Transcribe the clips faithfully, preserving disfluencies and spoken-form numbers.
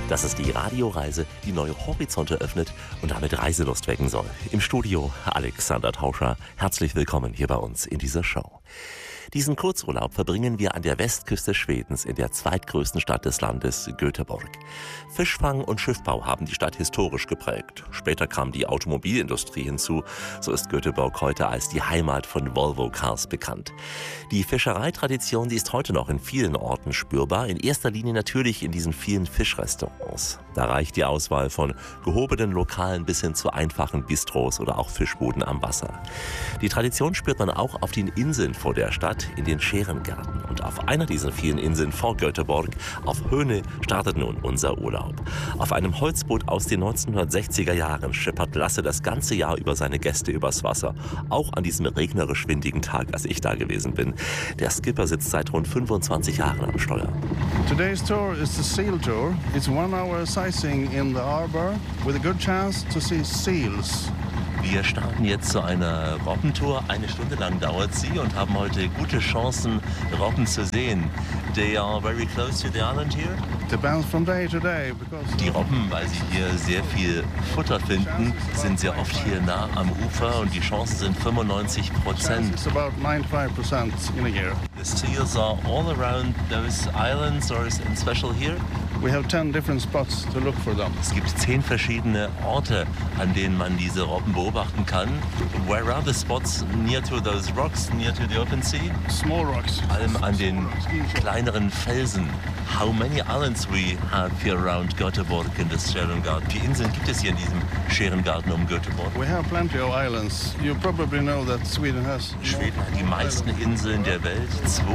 Das ist die Radioreise, die neue Horizonte öffnet und damit Reiselust wecken soll. Im Studio Alexander Tauscher. Herzlich willkommen hier bei uns in dieser Show. Diesen Kurzurlaub verbringen wir an der Westküste Schwedens in der zweitgrößten Stadt des Landes, Göteborg. Fischfang und Schiffbau haben die Stadt historisch geprägt. Später kam die Automobilindustrie hinzu. So ist Göteborg heute als die Heimat von Volvo Cars bekannt. Die Fischereitradition, die ist heute noch in vielen Orten spürbar. In erster Linie natürlich in diesen vielen Fischrestaurants. Da reicht die Auswahl von gehobenen Lokalen bis hin zu einfachen Bistros oder auch Fischbuden am Wasser. Die Tradition spürt man auch auf den Inseln vor der Stadt, in den Scherengärten. Und auf einer dieser vielen Inseln vor Göteborg, auf Höne, startet nun unser Urlaub. Auf einem Holzboot aus den neunzehnhundertsechziger Jahren schippert Lasse das ganze Jahr über seine Gäste übers Wasser. Auch an diesem regnerisch windigen Tag, als ich da gewesen bin. Der Skipper sitzt seit rund fünfundzwanzig Jahren am Steuer. Today's tour is the seal tour. It's one hour sightseeing in the harbor with a good chance to see seals. Wir starten jetzt zu einer Robbentour. Eine Stunde lang dauert sie und haben heute gute Chancen, Robben zu sehen. They are very close to the island here. Depends from day to day because Die Robben, weil sie hier sehr viel Futter finden, sind sehr oft hier nah am Ufer und die Chancen sind fünfundneunzig Prozent. it's about ninety-five percent in a year. The seals are all around those islands or is it special here? We have ten different spots to look for them. Es gibt zehn verschiedene Orte, an denen man diese Robben beobachten kann. Where are the spots near to those rocks, near to the open sea? Small rocks. Vor allem an den Small rocks, each. kleineren Felsen. How many islands we have here around Göteborg in this Scherengärten? Wie viele Inseln gibt es hier in diesem Scherengärten um Göteborg? We have plenty of islands. You probably know that Sweden has Schweden hat die meisten Inseln der Welt,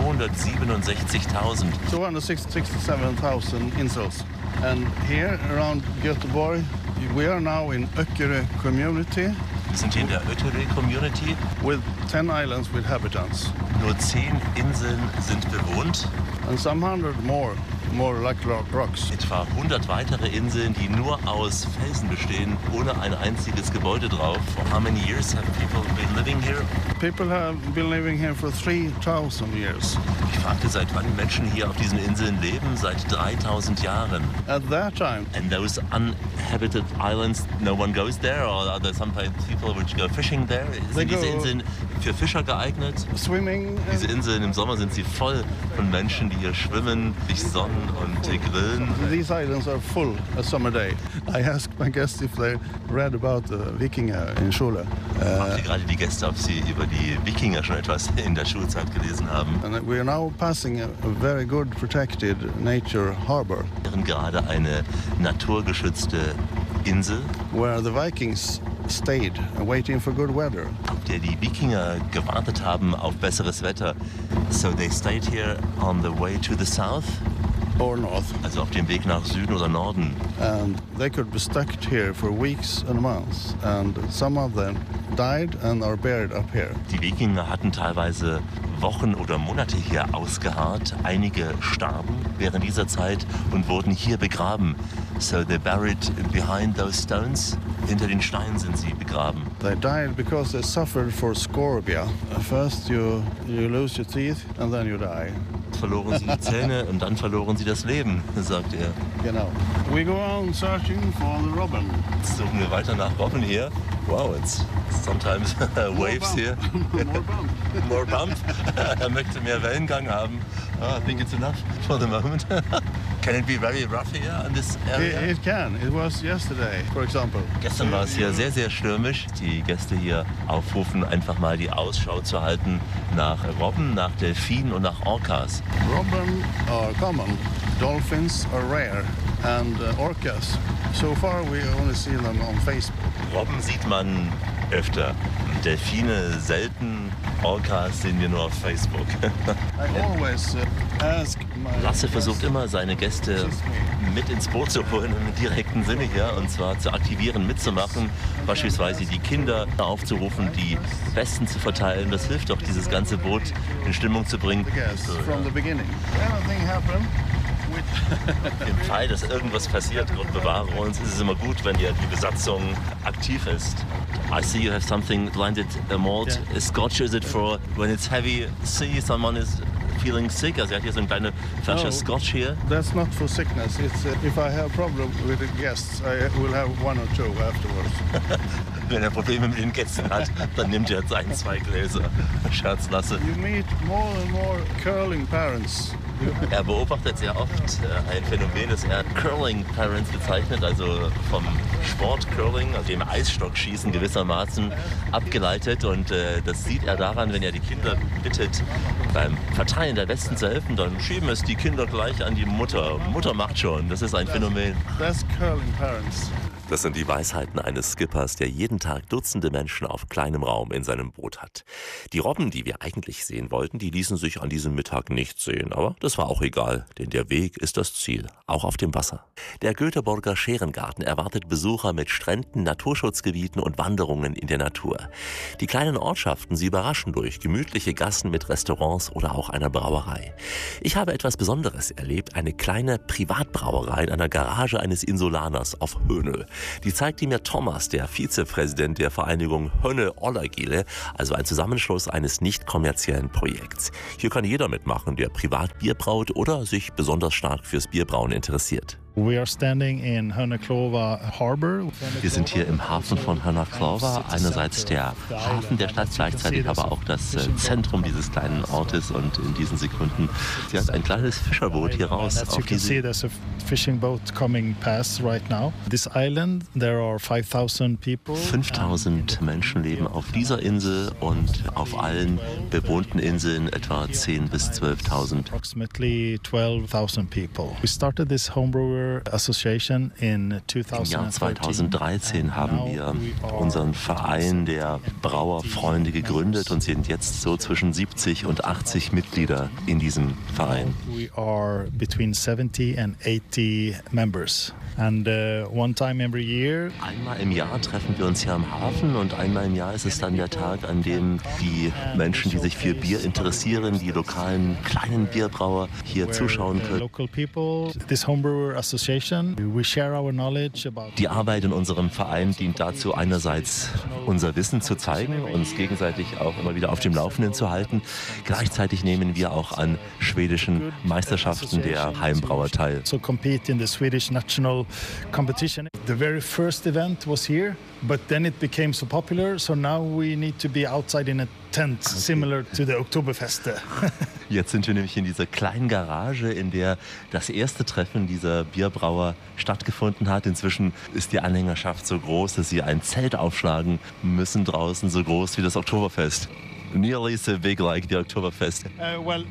zweihundertsiebenundsechzigtausend. two hundred sixty-seven thousand insults. And here around Göteborg, we are now in Öckerö community Wir sind hier in der Ötterö Community. with ten islands with habitants. Nur zehn Inseln sind bewohnt. And some hundred more, more like rock- rocks. Etwa hundert weitere Inseln, die nur aus Felsen bestehen, ohne ein einziges Gebäude drauf. For how many years have people been living here? People have been living here for three thousand years. Ich fragte, seit wann Menschen hier auf diesen Inseln leben? Seit dreitausend Jahren. At that time, And those uninhabited islands, no one goes there? Or are there some people which go fishing there? They Sind diese go- Inseln für Fischer geeignet? swimming, Diese and Inseln im Sommer sind sie voll von Menschen, die hier schwimmen, sich sonnen und äh, grillen. these islands are full a summer day. I asked my guests if they read about the Vikinger in Schule. Ich Uh, fragte gerade die Gäste, ob sie über die Wikinger schon etwas in der Schulzeit gelesen haben. and we are now passing a, a very good protected nature harbor Wir haben gerade eine naturgeschützte Insel, where the Vikings stayed waiting for good weather. auf der die Wikinger gewartet haben auf besseres Wetter. So they stayed here on the way to the south, Or north, also auf dem Weg nach Süden oder Norden. and they could be stuck here for weeks and months, and some of them died and are buried up here. Die Wikinger hatten teilweise Wochen oder Monate hier ausgeharrt. Einige starben während dieser Zeit und wurden hier begraben. So they buried behind those stones. Hinter den Steinen sind sie begraben. They died because they suffered for scorbia. First you you lose your teeth and then you die. Verloren sie die Zähne und dann verloren sie das Leben, sagt er. Genau. We go on searching for the robin. Jetzt suchen wir weiter nach Robben hier. Wow, it's sometimes waves here. More bump. More bump. Er möchte mehr Wellengang haben. Oh, I think it's enough for the moment. Can it be very rough here in this It, area? it can. It was yesterday, for example. Gestern war es hier sehr, sehr stürmisch. Die Gäste hier aufrufen, einfach mal die Ausschau zu halten nach Robben, nach Delfinen und nach Orcas. Robin are common. Dolphins are rare. And uh, orcas, so far we only see them on Facebook. Robben sieht man öfter, Delfine selten, Orcas sehen wir nur auf Facebook. I always uh, ask my Lasse versucht guests- immer, seine Gäste mit ins Boot zu holen, im direkten Sinne hier, und zwar zu aktivieren, mitzumachen, beispielsweise die Kinder aufzurufen, die Westen zu verteilen. Das hilft doch, dieses ganze Boot in Stimmung zu bringen. the guests from the beginning. Anything happen with Im Fall, dass irgendwas passiert, Gott bewahre uns, ist es immer gut, wenn ja die Besatzung aktiv ist. I see you have something blinded uh, malt. Yeah. Scotch, is it for when it's heavy sea, someone is feeling sick? Also er hat hier so eine kleine Flasche No. Scotch hier. That's not for sickness. It's uh, if I have problem with the guests, I will have one or two afterwards. Wenn er Probleme mit den Gästen hat, dann nimmt er jetzt ein, zwei Gläser. Scherzlasse. You meet more and more curling parents. Er beobachtet sehr oft äh, ein Phänomen, das er Curling Parents bezeichnet, also vom Sport Curling, also dem Eisstockschießen gewissermaßen abgeleitet. Und äh, das sieht er daran, wenn er die Kinder bittet, beim Verteilen der Westen zu helfen, dann schieben es die Kinder gleich an die Mutter. Mutter macht schon, das ist ein Phänomen. That's curling parents. Das sind die Weisheiten eines Skippers, der jeden Tag Dutzende Menschen auf kleinem Raum in seinem Boot hat. Die Robben, die wir eigentlich sehen wollten, die ließen sich an diesem Mittag nicht sehen. Aber das war auch egal, denn der Weg ist das Ziel, auch auf dem Wasser. Der Göteborger Scherengarten erwartet Besucher mit Stränden, Naturschutzgebieten und Wanderungen in der Natur. Die kleinen Ortschaften, sie überraschen durch gemütliche Gassen mit Restaurants oder auch einer Brauerei. Ich habe etwas Besonderes erlebt, eine kleine Privatbrauerei in einer Garage eines Insulaners auf Hönö. Die zeigte mir Thomas, der Vizepräsident der Vereinigung Hönö Olagile, also ein Zusammenschluss eines nicht kommerziellen Projekts. Hier kann jeder mitmachen, der privat Bier braut oder sich besonders stark fürs Bierbrauen interessiert. We are standing in Hönöklova Harbor. Wir sind hier im Hafen von Hönöklova, einerseits der Hafen der Stadt, gleichzeitig aber auch das Zentrum dieses kleinen Ortes. Und in diesen Sekunden fährt ein kleines Fischerboot hier raus. As you can see, there's a fishing boat coming past right now. This island, there are five thousand people. fünftausend Menschen leben auf dieser Insel und auf allen bewohnten Inseln etwa zehntausend bis zwölftausend. Approximately twelve thousand people. We started this homebrewer Association in Im Jahr zweitausenddreizehn haben wir unseren Verein der Brauerfreunde gegründet und sind jetzt so zwischen siebzig und achtzig Mitglieder in diesem Verein. We are between seventy and eighty members. And uh, one time every year. Einmal im Jahr treffen wir uns hier am Hafen und einmal im Jahr ist es dann der Tag, an dem die Menschen, die sich für Bier interessieren, die lokalen kleinen Bierbrauer hier zuschauen können. Local people, this homebrewer association, we share our knowledge about. Die Arbeit in unserem Verein dient dazu, einerseits unser Wissen zu zeigen, uns gegenseitig auch immer wieder auf dem Laufenden zu halten. Gleichzeitig nehmen wir auch an schwedischen Meisterschaften der Heimbrauer teil. So compete in the Swedish national competition. The very first event was here, but then it became so popular, so now we need to be outside in a tent, similar to the Oktoberfest. Jetzt sind wir nämlich in dieser kleinen Garage, in der das erste Treffen dieser Bierbrauer stattgefunden hat. Inzwischen ist die Anhängerschaft so groß, dass sie ein Zelt aufschlagen müssen draußen, so groß wie das Oktoberfest. Nearly so big like the Oktoberfest. Uh, well,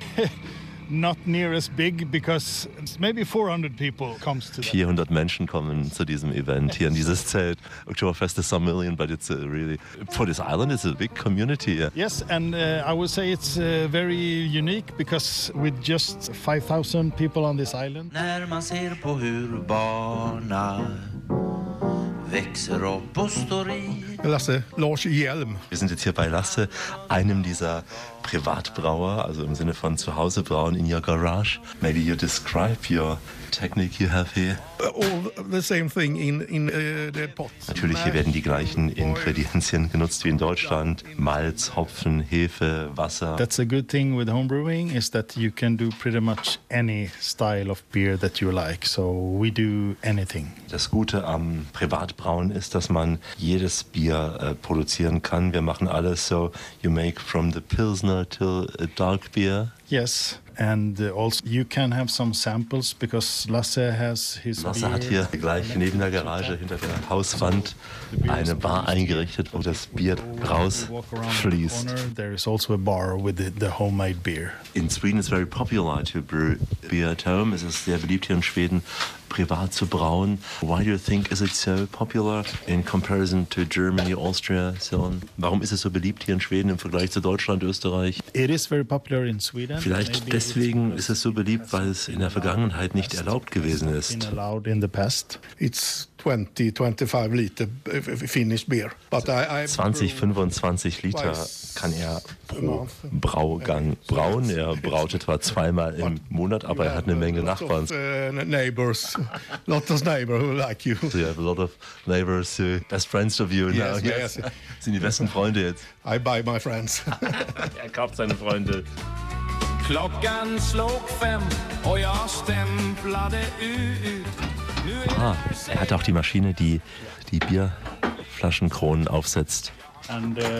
not near as big because maybe four hundred people comes to that. vierhundert Menschen kommen zu diesem Event hier in dieses Zelt. Oktoberfest is some million, but it's a really for this island it's a big community. Yeah. Yes, and uh, I would say it's uh, very unique because with just five thousand people on this island. När man ser på hur barna växer upp och står i. Lasse, Lars Hjelm. Wir sind jetzt hier bei Lasse, einem dieser Privatbrauer, also im Sinne von zu Hause brauen in your garage. Maybe you describe your technique you have here. All the same thing in, in uh, the pot. Natürlich, hier werden die gleichen Ingredienzien genutzt wie in Deutschland. Malz, Hopfen, Hefe, Wasser. That's a good thing with homebrewing is that you can do pretty much any style of beer that you like. So we do anything. Das Gute am Privatbrauen ist, dass man jedes Bier äh, produzieren kann. Wir machen alles so. You make from the Pilsner till a dark beer. Yes, and uh, also you can have some samples because Lasse has his Lasse beer. hat hier gleich neben der Garage hinter der Hauswand eine Bar eingerichtet, wo das Bier rausfließt. There is also a bar with the, the homemade beer. In Sweden it's very popular to brew beer at home. Es ist sehr beliebt hier in Schweden, privat zu brauen. Why do you think is it so popular in comparison to Germany, Austria, so on? Warum ist es so beliebt hier in Schweden im Vergleich zu Deutschland, Österreich? It is very popular in Sweden. Vielleicht deswegen ist es so beliebt, weil es in der Vergangenheit nicht erlaubt gewesen ist. Been allowed in the past. It's twenty, twenty-five liter Finnish beer. But I, I zwanzig, fünfundzwanzig Liter kann er pro Braugang brauen. Er braut etwa zweimal im Monat, aber er hat eine Menge Nachbarn. Uh, neighbors, lot of neighbors who like you. So you have a lot of neighbors, uh, best friends of you now. Yes, yes. Sind die besten Freunde jetzt? I buy my friends. Er kauft seine Freunde. Klockan slog fem och jag stämplade ut. Ah, er hat auch die Maschine, die die Bierflaschenkronen aufsetzt. And uh,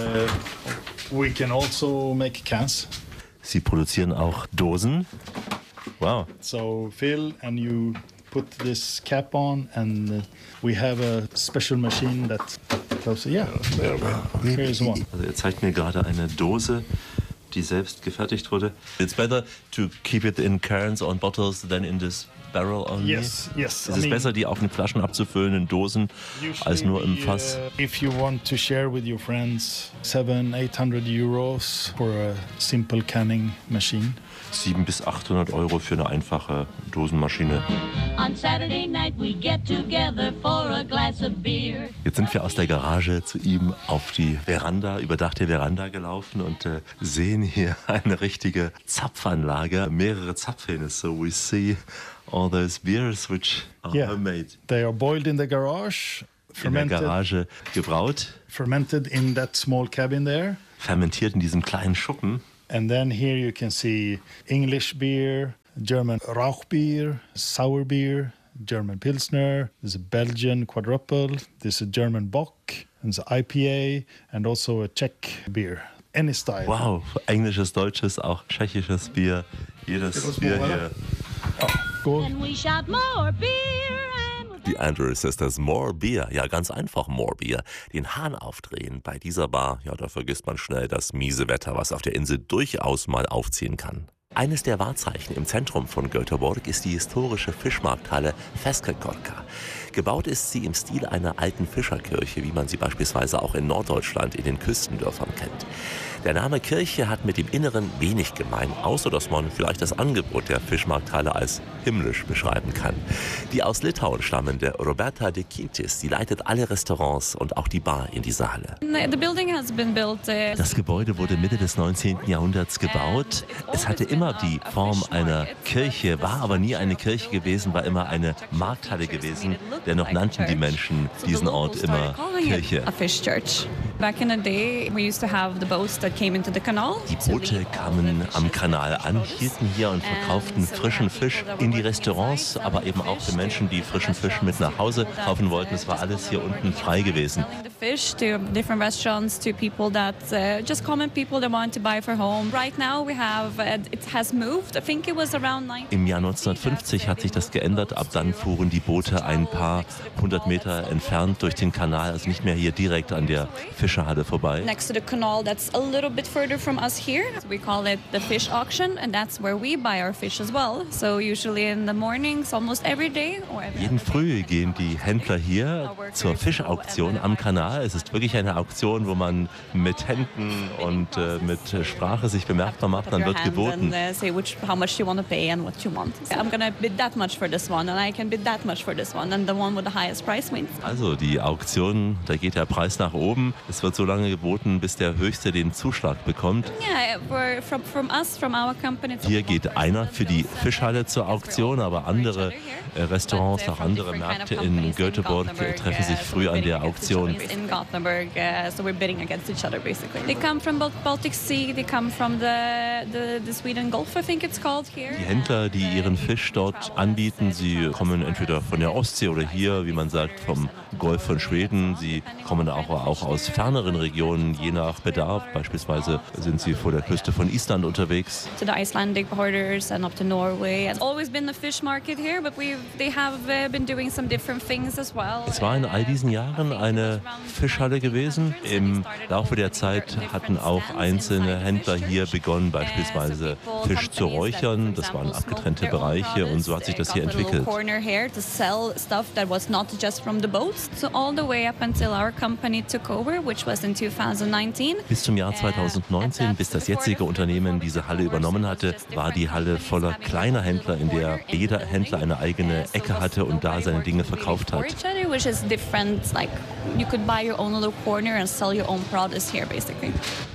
we can also make cans. Sie produzieren auch Dosen. Wow. So fill and you put this cap on and uh, we have a special machine that closes. Yeah, here is one. Also er zeigt mir gerade eine Dose, die selbst gefertigt wurde. It's better to keep it in cans or in bottles than in this barrel only. Yes, yes. Es ist besser, die auch in Flaschen abzufüllen, in Dosen, als nur im Fass. Uh, if you want to share with your friends, seven, eight hundred euros for a simple canning machine. siebhundert bis achthundert Euro für eine einfache Dosenmaschine. On Saturday night we get together for a glass of beer. Jetzt sind wir aus der Garage zu ihm auf die Veranda, überdachte Veranda gelaufen und äh, sehen hier eine richtige Zapfanlage, mehrere Zapfhähne. So we see all those beers which are Yeah. homemade. They are boiled in the garage, In der fermented, Garage gebraut, fermented in that small cabin there. fermentiert in diesem kleinen Schuppen. And then here you can see English beer, German Rauchbier, sour beer, German Pilsner, there's a Belgian quadruple, there's a German Bock, there's an I P A, and also a Czech beer. Any style. Wow, englisches, deutsches, auch tschechisches Bier. Jedes Bier hier. Go. And we shot more beer and Die Andrews Sisters, More Beer. Ja, ganz einfach More Beer. Den Hahn aufdrehen bei dieser Bar, ja, da vergisst man schnell das miese Wetter, was auf der Insel durchaus mal aufziehen kann. Eines der Wahrzeichen im Zentrum von Göteborg ist die historische Fischmarkthalle Feskekottka. Gebaut ist sie im Stil einer alten Fischerkirche, wie man sie beispielsweise auch in Norddeutschland in den Küstendörfern kennt. Der Name Kirche hat mit dem Inneren wenig gemein, außer dass man vielleicht das Angebot der Fischmarkthalle als himmlisch beschreiben kann. Die aus Litauen stammende Roberta de Kintis, die leitet alle Restaurants und auch die Bar in dieser Halle. The building has been built. Uh, Das Gebäude wurde Mitte des neunzehnten Jahrhunderts gebaut. Es hatte immer die Form einer Kirche, war aber nie eine Kirche gewesen, war immer eine Markthalle gewesen. Dennoch nannten die Menschen diesen Ort immer Kirche. A fish church. Back in the day, we used to have the boats that came into the canal. Die Boote kamen am Kanal an, hielten hier und verkauften frischen Fisch in die Restaurants, aber eben auch für Menschen, die frischen Fisch mit nach Hause kaufen wollten. Es war alles hier unten frei gewesen. Selling the fish to different restaurants, to people that uh, just common people that want to buy for home. Right now we have uh, it has moved. I think it was around nineteen. Im Jahr neunzehnhundertfünfzig hat sich das geändert. Ab dann fuhren die Boote ein paar hundert Meter entfernt durch den Kanal, also nicht mehr hier direkt an der Fischerhalle vorbei. Next to the canal, that's a little bit further from us here. We call it the fish auction, and that's where we buy our fish as well. So usually in the mornings, almost every day. Or every Jeden Früh gehen die Händler hier zur Fischauktion am Kanal. Es ist wirklich eine Auktion, wo man mit Händen und äh, mit Sprache sich bemerkbar macht. Dann wird geboten. And uh, say which, how much you want to pay and what you want. I'm gonna bid that much for this one, and I can bid that much for this one, and the one with the highest price wins. Also die Auktion, da geht der Preis nach oben. Es wird so lange geboten, bis der Höchste den Zuschlag bekommt. Yeah, we're from from us, from our company. Hier geht einer für die Fischhalle zur Auktion, aber andere äh, Restaurants, auch andere Märkte in Göteborg äh, treffen sich früh an der Auktion. In Gothenburg, uh, so we're bidding against each other basically. They come from both Baltic Sea, they come from the, the the Sweden Gulf, I think it's called here. Die Händler, die ihren Fisch dort anbieten, sie kommen entweder von der Ostsee oder hier, wie man sagt, vom Golf von Schweden. Sie kommen auch, auch aus ferneren Regionen, je nach Bedarf. Beispielsweise sind sie vor der Küste von Island unterwegs. To the Icelandic borders and up to Norway. It's always been a fish market here, but we they have uh, been doing some different things as well. Es war in all diesen Jahren eine Fischhalle gewesen. Im Laufe der Zeit hatten auch einzelne Händler hier begonnen, beispielsweise Fisch zu räuchern. Das waren abgetrennte Bereiche und so hat sich das hier entwickelt. Corner here to sell stuff that was not just from the boats, so all the way up until our company took over, which was in twenty nineteen. Bis zum Jahr zweitausendneunzehn, bis das jetzige Unternehmen diese Halle übernommen hatte, war die Halle voller kleiner Händler, in der jeder Händler eine eigene Ecke hatte und da seine Dinge verkauft hat. Which is different, like you could buy your own little corner and sell your own products here basically.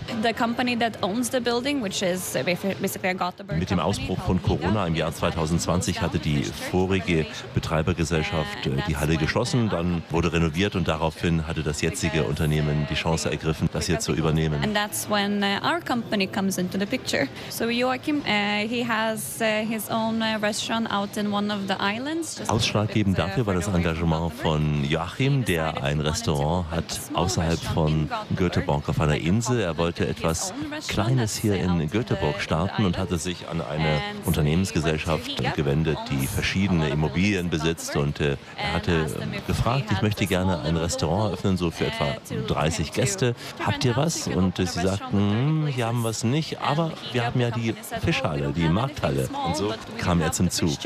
The company that owns the building, which is basically a Gothenburg Mit dem Ausbruch von Corona im Jahr zwanzig zwanzig hatte die vorige Betreibergesellschaft die Halle geschlossen, dann wurde renoviert und daraufhin hatte das jetzige Unternehmen die Chance ergriffen, das hier zu übernehmen. And that's when uh, our company comes into the picture. So Joachim, uh, he has uh, his own uh, restaurant out in one of the islands. Ausschlaggebend dafür war das Engagement von Joachim, der ein Restaurant hat außerhalb von Göteborg auf einer Insel. Er wollte etwas Kleines hier in Göteborg starten und hatte sich an eine Unternehmensgesellschaft gewendet, die verschiedene Immobilien besitzt, und äh, er hatte gefragt, ich möchte gerne ein Restaurant eröffnen, so für etwa dreißig Gäste. Habt ihr was? Und äh, sie sagten, hm, hier haben wir es nicht, aber wir haben ja die Fischhalle, die Markthalle. Und so kam er zum Zug.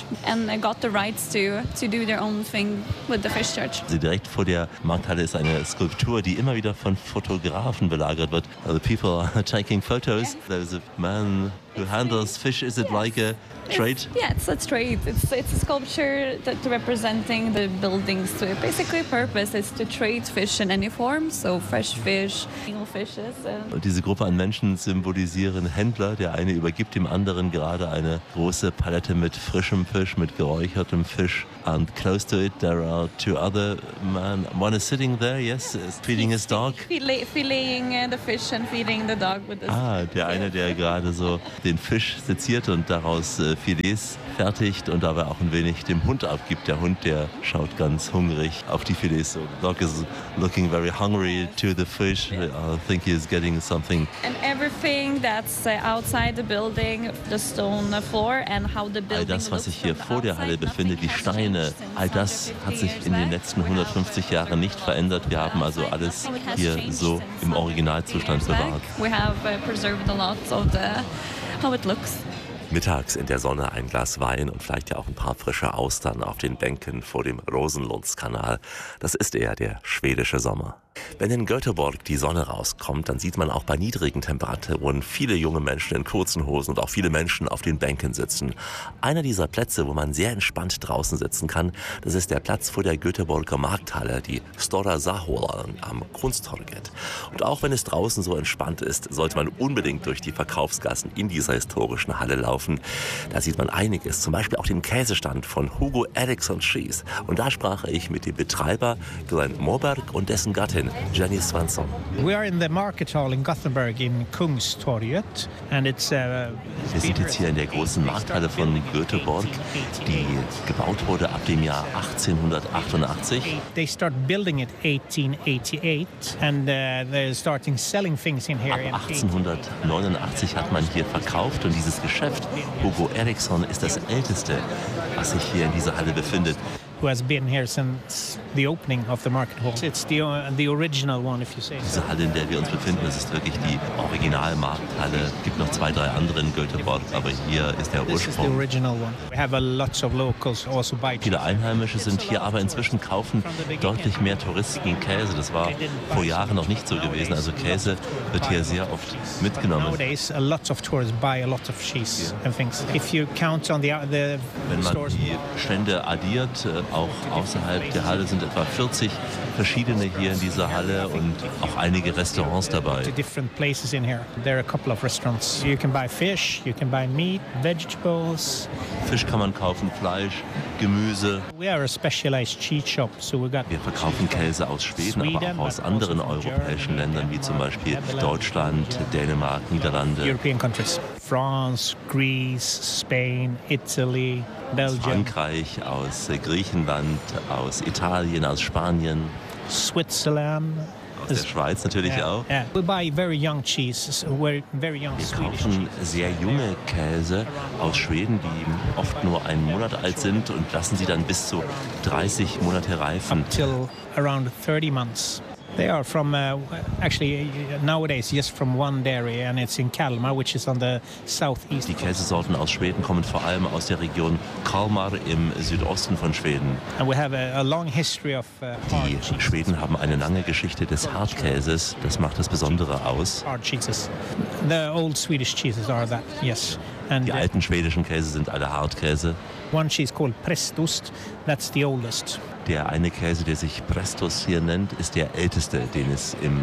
Also direkt vor der Markthalle ist eine Skulptur, die immer wieder von Fotografen belagert wird. The people are taking photos. There's a man who handles fish. Is it like a trade? It's, yeah, it's a trade. It's it's a sculpture that representing the buildings. So basically, purpose is to trade fish in any form. So fresh fish, single fishes. Und diese Gruppe an Menschen symbolisieren Händler. Der eine übergibt dem anderen gerade eine große Palette mit frischem Fisch, mit geräuchertem Fisch. And close to it, there are two other men. One is sitting there, yes, feeding his dog. Filleting the fish and feeding the dog with the. Ah, der eine, der gerade so den Fisch seziert und daraus äh, Filets fertigt und dabei auch ein wenig dem Hund abgibt. Der Hund, der schaut ganz hungrig auf die Filets. So, the dog is looking very hungry to the fish. I think he is getting something. And everything that's outside the building, the stone floor and how the building. All das, was sich hier vor der Halle befindet, die Steine, all das hat sich in den letzten hundertfünfzig Jahren nicht verändert. Wir haben also alles hier so im Originalzustand bewahrt. We have preserved a lot of the how it looks. Mittags in der Sonne ein Glas Wein und vielleicht ja auch ein paar frische Austern auf den Bänken vor dem Rosenlundskanal. Das ist eher der schwedische Sommer. Wenn in Göteborg die Sonne rauskommt, dann sieht man auch bei niedrigen Temperaturen viele junge Menschen in kurzen Hosen und auch viele Menschen auf den Bänken sitzen. Einer dieser Plätze, wo man sehr entspannt draußen sitzen kann, das ist der Platz vor der Göteborger Markthalle, die Stora Zaholan am Kunsttorget. Und auch wenn es draußen so entspannt ist, sollte man unbedingt durch die Verkaufsgassen in dieser historischen Halle laufen. Da sieht man einiges, zum Beispiel auch den Käsestand von Hugo Eriksson Cheese. Und da sprach ich mit dem Betreiber Glenn Moberg und dessen Gattin Jenny Swanson. We are in the market hall in Gothenburg in Kungstorget and it's uh, Wir sind jetzt hier in der großen Markthalle von Göteborg, die gebaut wurde ab dem Jahr achtzehnhundertachtundachtzig. They start building it eighteen eighty-eight and uh, they're starting selling things in here. Ab achtzehnhundertneunundachtzig hat man hier verkauft und dieses Geschäft, Hugo Eriksson, ist das älteste, was sich hier in dieser Halle befindet. Who has been here since the opening of the market hall. It's the, uh, the original one, if you say. Diese Halle, in der wir uns befinden, das ist wirklich die Originalmarkthalle. Es gibt noch zwei, drei andere in Göteborg, aber hier ist der This Ursprung. is the original one. We have a lots of locals also buy. Viele Einheimische sind hier, aber inzwischen kaufen deutlich mehr Touristen Käse. Das war vor Jahren noch nicht so gewesen. Also Käse wird hier sehr oft mitgenommen. Nowadays, a lot of tourists buy a lot of cheese and things. If you count on the the Wenn man stores. die Stände addiert, auch außerhalb der Halle sind etwa vierzig verschiedene hier in dieser Halle und auch einige Restaurants dabei. To different places in here. There are a couple of restaurants. You can buy fish, you can buy meat, vegetables. Fisch kann man kaufen, Fleisch, Gemüse. We are a specialized cheese shop, so we got. Wir verkaufen Käse aus Schweden, aber auch aus anderen europäischen Ländern, wie zum Beispiel Deutschland, Dänemark, Niederlande. European countries. France, Greece, Spain, Italy, Belgium. Frankreich, aus Griechenland, aus Italien, aus Spanien. Switzerland. Aus der Schweiz natürlich Yeah, auch. yeah. We buy very young cheese, very, very young Wir Swedish kaufen cheese. sehr junge Käse aus Schweden, die oft nur einen Monat alt sind und lassen sie dann bis zu dreißig Monate reifen. Till around thirty months. They are from, uh, actually, uh, nowadays, just from one dairy, and it's in Kalmar, which is on the southeast. Die Käsesorten aus Schweden kommen vor allem aus der Region Kalmar im Südosten von Schweden. And we have a, a long history of uh, hard Die cheese. Schweden haben eine lange Geschichte des Hartkäses. Das macht das Besondere aus. Hard cheeses. The old Swedish cheeses are that, yes. And Die uh, alten schwedischen Käse sind alle Hartkäse. one cheese called Prästost, that's the oldest. Der eine Käse, der sich Prestos hier nennt, ist der älteste, den es im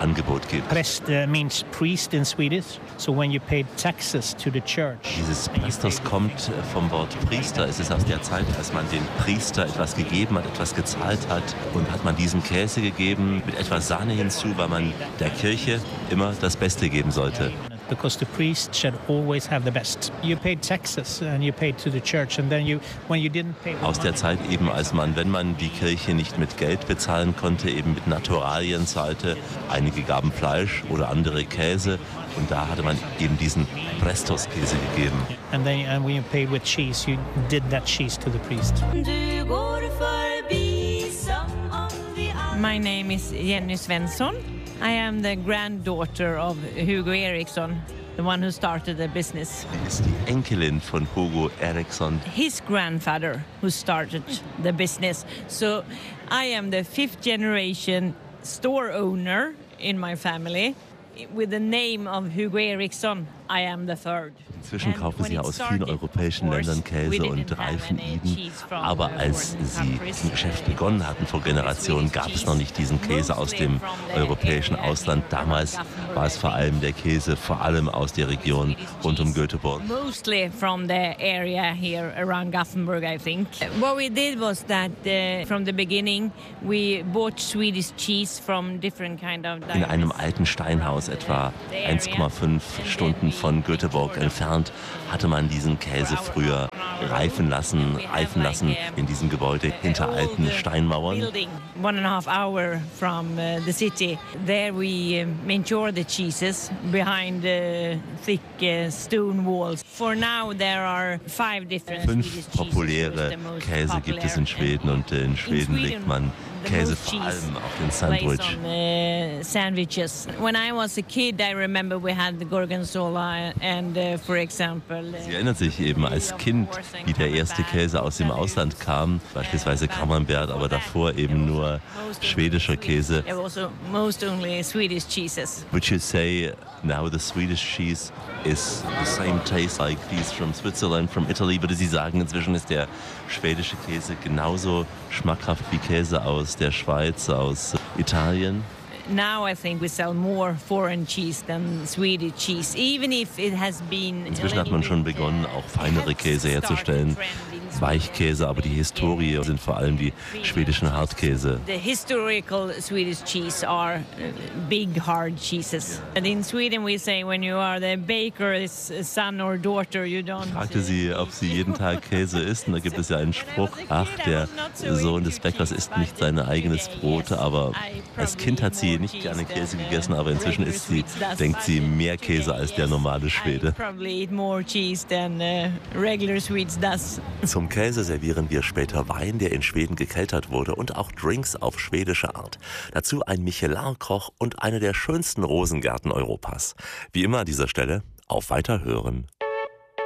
Angebot gibt. Präst uh, means priest in Swedish. So when you paid taxes to the church. Dieses Priesters kommt vom Wort Priester. Es ist aus der Zeit, als man den Priester etwas gegeben hat, etwas gezahlt hat und hat man diesen Käse gegeben mit etwas Sahne hinzu, weil man der Kirche immer das Beste geben sollte. Because the priest should always have the best. You paid taxes and you paid to the church and then you, when you didn't pay. Aus der Zeit eben, als man, wenn man die Kirche nicht mit Geld bezahlen konnte, eben mit Naturalien zahlte. Einige gaben Fleisch oder andere Käse und da hatte man eben diesen Prestos-Käse gegeben. And then and when you paid with cheese, you did that cheese to the priest. My name is Jenny Svensson. I am the granddaughter of Hugo Eriksson, the one who started the business. Sie ist die Enkelin von Hugo Eriksson. His grandfather who started the business. So I am the fifth generation store owner in my family. With the name of Hugo Eriksson, I am the third. Inzwischen kaufen sie aus vielen europäischen Ländern Käse und reifen ihn. Aber als sie im Geschäft begonnen hatten vor Generationen, gab es noch nicht diesen Käse aus dem europäischen Ausland. Damals war es vor allem der Käse, vor allem aus der Region rund um Göteborg. Mostly from the area here around Gothenburg, I think. What we did was that uh, from the beginning we bought Swedish cheese from different kind of. In einem alten Steinhaus, etwa eins Komma fünf Stunden von Göteborg entfernt, hatte man diesen Käse früher reifen lassen, reifen lassen in diesem Gebäude hinter alten Steinmauern. One and a half hour from uh, the city. There we uh, mature the cheeses behind uh, thick uh, stone walls. For now there are five different Fünf populäre Käse gibt es in Schweden und in Schweden legt man Käse vor allem auf den Sandwich. On, uh, sandwiches. When I was a kid, I remember we had the gorgonzola and, uh, for example. Uh, Sie erinnert sich eben als Kind, wie der erste Käse aus dem Ausland kam, beispielsweise Camembert, aber davor eben nur schwedischer Käse. Also most only Swedish cheeses. Would you say now the Swedish cheese is the same taste like these from Switzerland, from Italy? Würde Sie sagen, inzwischen ist der schwedische Käse genauso schmackhaft wie Käse aus der Schweiz, aus Italien? Now I think we sell more foreign cheese than Swedish cheese, even if it has been. Inzwischen hat man schon begonnen, auch feinere Käse herzustellen. Weichkäse, aber die Historie sind vor allem die schwedischen Hartkäse. The historical Swedish cheese are big hard cheeses. And in Sweden we say when you are the baker's son or daughter you don't. Ich fragte sie, ob sie jeden Tag Käse isst, und da gibt es ja einen Spruch: Ach, der Sohn des Bäckers isst nicht sein eigenes Brot. Aber als Kind hat sie nicht gerne Käse gegessen, aber inzwischen isst sie, denkt sie, mehr Käse als der normale Schwede. Probably eat more cheese than regular Swedes does. Zum Käse servieren wir später Wein, der in Schweden gekeltert wurde, und auch Drinks auf schwedische Art. Dazu ein Michelin-Koch und eine der schönsten Rosengärten Europas. Wie immer an dieser Stelle, auf Weiterhören.